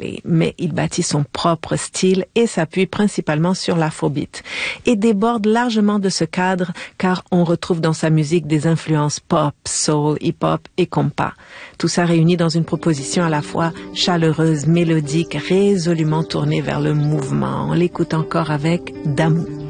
Valley, mais il bâtit son propre style et s'appuie principalement sur l'afrobeat et déborde largement de ce cadre car on retrouve dans sa musique des influences pop, soul, hip-hop et compas. Tout ça réuni dans une proposition à la fois chaleureuse, mélodique, résolument tournée vers le mouvement. On l'écoute encore avec D'amour.